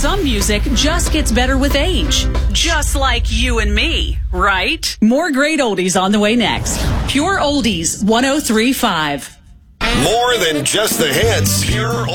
some music just gets better with age. Just like you and me, right? More great oldies on the way next. Pure Oldies 103.5. More than just the hits. Pure